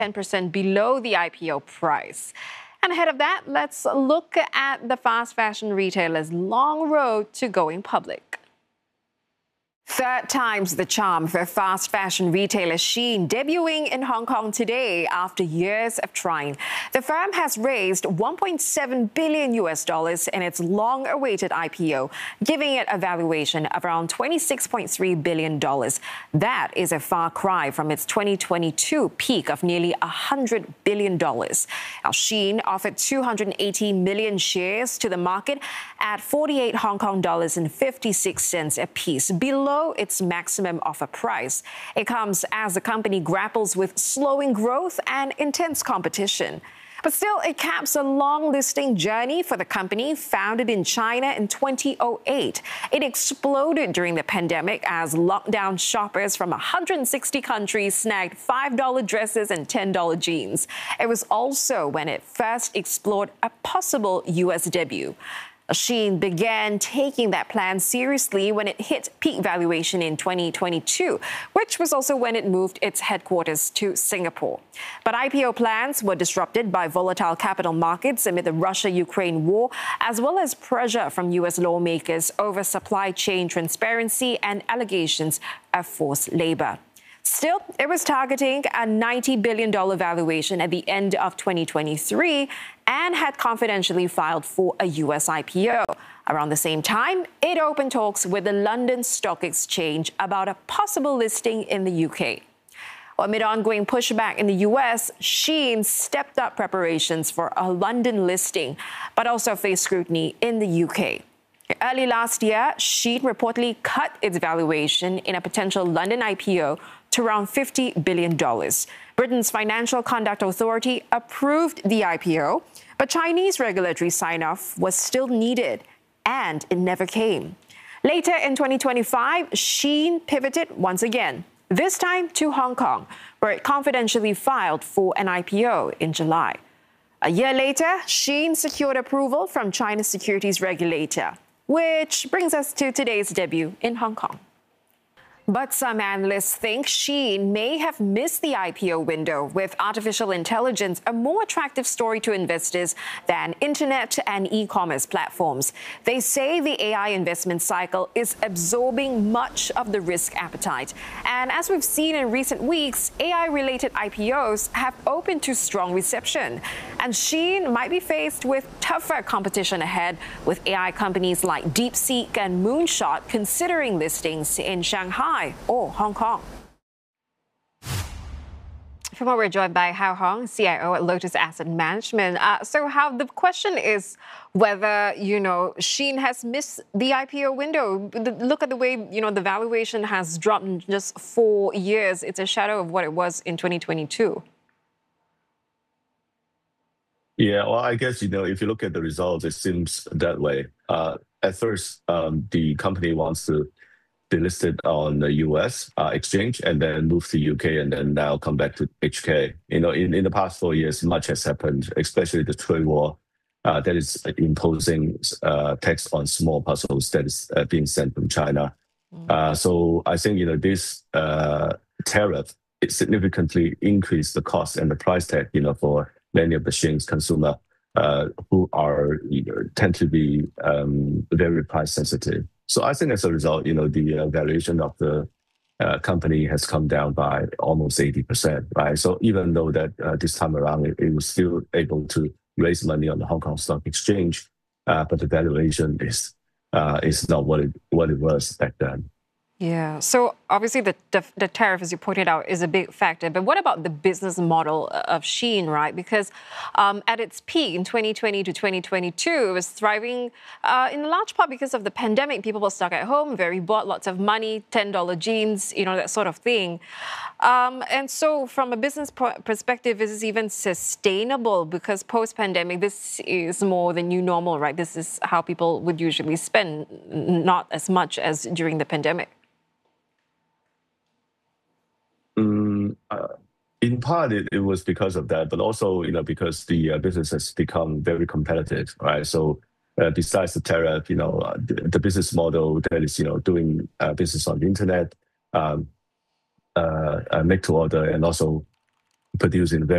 10% below the IPO price. And ahead of that, let's look at the fast fashion retailer's long road to going public. Third time's the charm for fast fashion retailer Shein debuting in Hong Kong today after years of trying. The firm has raised $1.7 billion in its long-awaited IPO, giving it a valuation of around $26.3 billion. That is a far cry from its 2022 peak of nearly $100 billion. Now, Shein offered 280 million shares to the market at 48 Hong Kong dollars and 56 cents a piece, below its maximum offer price. It comes as the company grapples with slowing growth and intense competition. But still, it caps a long listing journey for the company, founded in China in 2008. It exploded during the pandemic as lockdown shoppers from 160 countries snagged $5 dresses and $10 jeans. It was also when it first explored a possible U.S. debut. Shein began taking that plan seriously when it hit peak valuation in 2022, which was also when it moved its headquarters to Singapore. But IPO plans were disrupted by volatile capital markets amid the Russia-Ukraine war, as well as pressure from U.S. lawmakers over supply chain transparency and allegations of forced labor. Still, it was targeting a $90 billion valuation at the end of 2023 and had confidentially filed for a U.S. IPO. Around the same time, it opened talks with the London Stock Exchange about a possible listing in the UK. Amid ongoing pushback in the U.S., Shein stepped up preparations for a London listing, but also faced scrutiny in the UK. Early last year, Shein reportedly cut its valuation in a potential London IPO to around $50 billion. Britain's Financial Conduct Authority approved the IPO, but Chinese regulatory sign-off was still needed, and it never came. Later in 2025, Shein pivoted once again, this time to Hong Kong, where it confidentially filed for an IPO in July. A year later, Shein secured approval from China's securities regulator, which brings us to today's debut in Hong Kong. But some analysts think Shein may have missed the IPO window, with artificial intelligence a more attractive story to investors than internet and e-commerce platforms. They say the AI investment cycle is absorbing much of the risk appetite. And as we've seen in recent weeks, AI-related IPOs have opened to strong reception. And Shein might be faced with tougher competition ahead, with AI companies like DeepSeek and Moonshot considering listings in Shanghai or Hong Kong. For more, we're joined by Hao Hong, CIO at Lotus Asset Management. So, Hao, the question is whether, Shein has missed the IPO window. Look at the way, the valuation has dropped in just 4 years. It's a shadow of what it was in 2022. Yeah, well, I guess, if you look at the results, it seems that way. At first, the company wants to be listed on the US exchange and then move to UK and then now come back to HK. In the past 4 years, much has happened, especially the trade war that is imposing tax on small parcels that is being sent from China. So I think, this tariff, it significantly increased the cost and the price tag, for many of the Shein's consumer who are tend to be very price sensitive. So I think as a result, the valuation of the company has come down by almost 80%, right? So even though that this time around it was still able to raise money on the Hong Kong Stock Exchange, but the valuation is not what it was back then. Yeah. So obviously the tariff, as you pointed out, is a big factor. But what about the business model of Shein, right? Because at its peak in 2020 to 2022, it was thriving in large part because of the pandemic. People were stuck at home, very bored, lots of money, $10 jeans, that sort of thing. And so from a business perspective, is this even sustainable? Because post-pandemic, this is more the new normal, right? This is how people would usually spend, not as much as during the pandemic. In part, it was because of that, but also, because the business has become very competitive, right? So besides the tariff, the business model that is, doing business on the internet, make to order, and also producing very